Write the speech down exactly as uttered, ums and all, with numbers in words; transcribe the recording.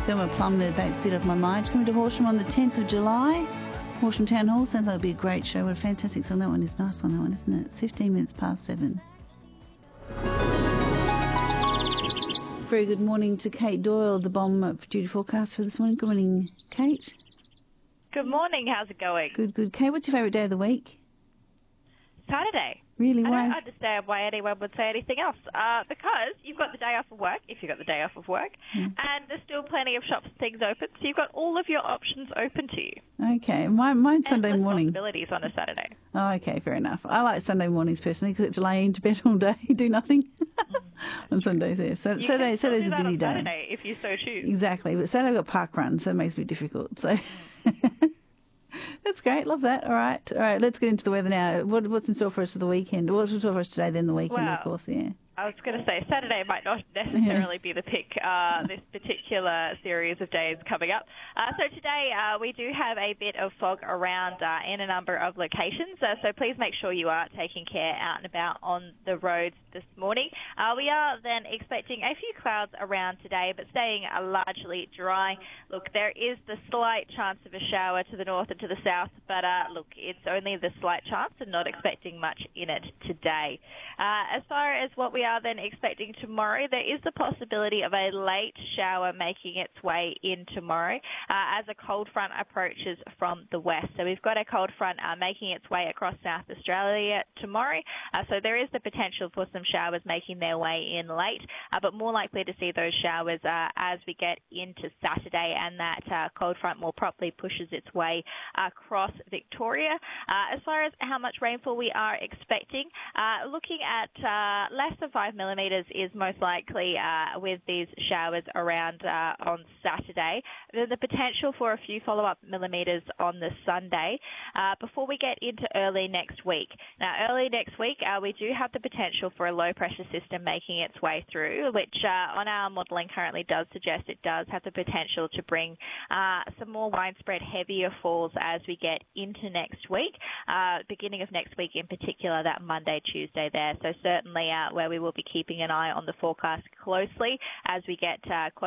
Thelma Plum, the back seat of my mind. Coming to Horsham on the tenth of July. Horsham Town Hall. Sounds like it'll be a great show. What a fantastic song that one is. Nice on that one, isn't it? It's fifteen minutes past seven. Very good morning to Kate Doyle, the bomb duty forecast for this morning. Good morning, Kate. Good morning. How's it going? Good, good. Kate, what's your favourite day of the week? Saturday. Really? I Why? don't understand why anyone would say anything else. Uh, because you've got the day off of work, if you've got the day off of work, Yeah. and there's still plenty of shops and things open, so you've got all of your options open to you. Okay. My, mine's Sunday Endless morning. possibilities on a Saturday. Oh, okay, fair enough. I like Sunday mornings personally because it's laying into bed all day, do nothing on Sundays. Yeah, so You Saturday, can still Saturday's do a that busy on day. Saturday if you so choose. Exactly, but Saturday I've got park run, so it makes it a bit difficult. So that's great. Love that. All right, all right. Let's get into the weather now. What, what's in store for us for the weekend? What's in store for us today? Then the weekend, Well, of course. Yeah. I was going to say Saturday might not necessarily be the pick, uh, this particular series of days coming up. Uh, so today uh, we do have a bit of fog around uh, in a number of locations, uh, so please make sure you are taking care out and about on the roads this morning. Uh, we are then expecting a few clouds around today, but staying uh, largely dry. Look, there is the slight chance of a shower to the north and to the south, but uh, look, it's only the slight chance and not expecting much in it today. Uh, as far as what we are then expecting tomorrow, there is the possibility of a late shower making its way in tomorrow uh, as a cold front approaches from the west. So we've got a cold front uh, making its way across South Australia tomorrow. Uh, so there is the potential for some showers making their way in late, uh, but more likely to see those showers uh, as we get into Saturday and that uh, cold front more properly pushes its way across Victoria. Uh, as far as how much rainfall we are expecting, uh, looking at uh, less than five millimetres is most likely uh, with these showers around uh, on Saturday. There's the potential for a few follow-up millimetres on the Sunday uh, before we get into early next week. Now, early next week, uh, we do have the potential for a low-pressure system making its way through, which uh, on our modelling currently does suggest it does have the potential to bring uh, some more widespread heavier falls as we get into next week, uh, beginning of next week in particular, that Monday, Tuesday there. So certainly uh, where we will be keeping an eye on the forecast closely as we get uh, close